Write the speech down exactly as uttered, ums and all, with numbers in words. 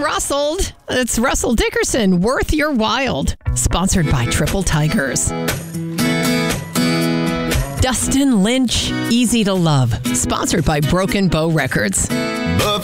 rustled. It's Russell Dickerson, Worth Your Wild. Sponsored by Triple Tigers. Dustin Lynch, Easy to Love. Sponsored by Broken Bow Records. But